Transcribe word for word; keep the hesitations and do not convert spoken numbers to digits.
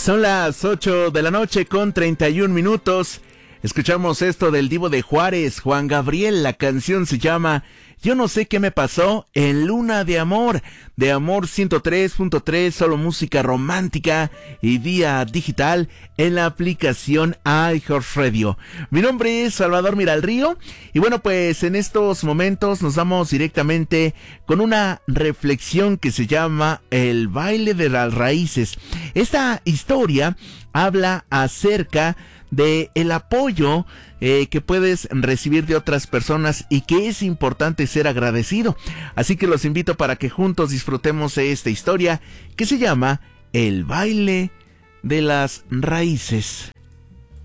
Son las ocho de la noche con treinta y un minutos. Escuchamos esto del Divo de Juárez, Juan Gabriel. La canción se llama Yo no sé qué me pasó en Luna de Amor, de Amor ciento tres punto tres, solo música romántica y vía digital en la aplicación iHeartRadio. Mi nombre es Salvador Miralrío y bueno, pues en estos momentos nos vamos directamente con una reflexión que se llama El baile de las raíces. Esta historia habla acerca de el apoyo eh, que puedes recibir de otras personas y que es importante ser agradecido. Así que los invito para que juntos disfrutemos de esta historia que se llama El baile de las raíces.